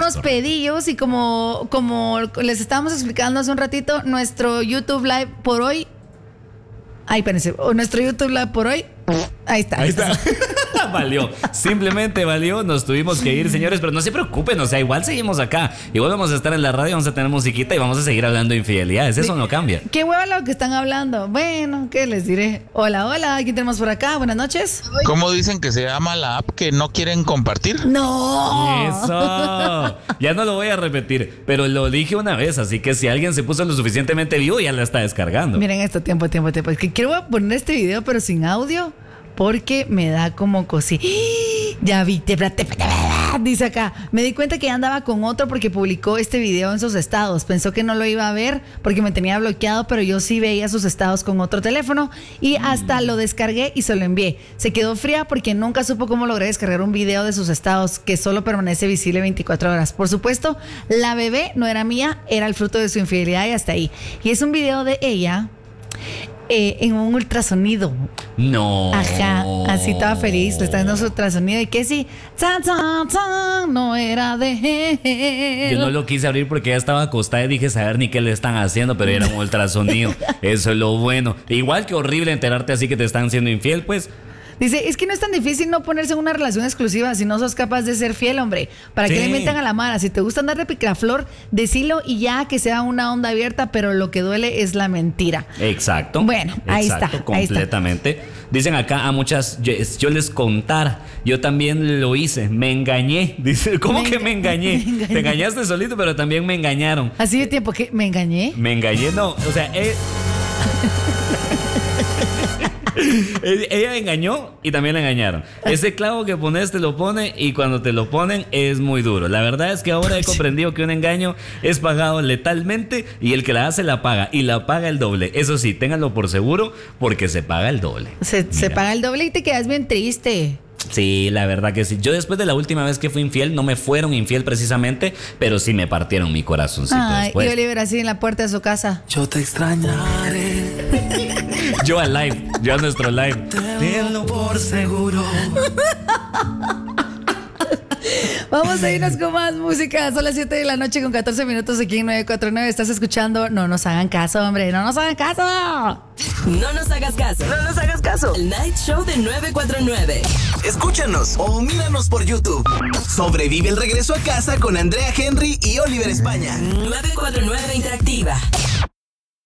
unos pedillos y como les estábamos explicando hace un ratito, nuestro YouTube Live por hoy. Ay, espérense. Nuestro YouTube Live por hoy. Ahí está. Valió, simplemente valió. Nos tuvimos que ir, señores, pero no se preocupen, o sea, igual seguimos acá. Igual vamos a estar en la radio, vamos a tener musiquita y vamos a seguir hablando de infidelidades. Eso no cambia. Qué hueva lo que están hablando. Bueno, ¿qué les diré? Hola, ¿quién tenemos por acá? Buenas noches. ¿Cómo dicen que se llama la app que no quieren compartir? ¡No! Eso. Ya no lo voy a repetir, pero lo dije una vez, así que si alguien se puso lo suficientemente vivo, ya la está descargando. Miren esto, tiempo. Es que quiero poner este video, pero sin audio. Porque me da como cosita. Ya vi, dice acá. Me di cuenta que ya andaba con otro porque publicó este video en sus estados. Pensó que no lo iba a ver porque me tenía bloqueado, pero yo sí veía sus estados con otro teléfono y hasta lo descargué y se lo envié. Se quedó fría porque nunca supo cómo logré descargar un video de sus estados que solo permanece visible 24 horas. Por supuesto, la bebé no era mía, era el fruto de su infidelidad y hasta ahí. Y es un video de ella en un ultrasonido. No. Ajá, así estaba feliz, le está dando su ultrasonido y que sí, no era de él. Yo no lo quise abrir porque ya estaba acostada y dije saber ni qué le están haciendo, pero era un ultrasonido. Eso es lo bueno. Igual que horrible enterarte así que te están siendo infiel, pues. Dice, es que no es tan difícil no ponerse en una relación exclusiva si no sos capaz de ser fiel, hombre. ¿Para qué le inventan a la mara? Si te gusta andar de picaflor, decilo y ya que sea una onda abierta, pero lo que duele es la mentira. Exacto. Bueno, ahí está. Completamente. Ahí está. Dicen acá a muchas, yo les contara, yo también lo hice, me engañé. Dice, ¿cómo que me engañé? Te engañaste solito, pero también me engañaron. Así de tiempo que me engañé. Me engañé, no, o sea, ella engañó y también la engañaron. Ese clavo que pones te lo pone y cuando te lo ponen es muy duro. La verdad es que ahora he comprendido que un engaño es pagado letalmente y el que la hace la paga y la paga el doble. Eso sí, ténganlo por seguro porque se paga el doble. Se paga el doble y te quedas bien triste. Sí, la verdad que sí. Yo después de la última vez que fui infiel, no me fueron infiel precisamente, pero sí me partieron mi corazoncito después. Y Oliver así en la puerta de su casa. Yo te extrañaré. Yo al live, yo a nuestro live. Tenlo por seguro. Vamos a irnos con más música. Son las 7 de la noche con 14 minutos aquí en 949. Estás escuchando No Nos Hagan Caso, hombre. ¡No nos hagan caso! No nos hagas caso. No nos hagas caso. El Night Show de 949. Escúchanos o míranos por YouTube. Sobrevive el regreso a casa con Andrea Henry y Oliver España. 949 Interactiva.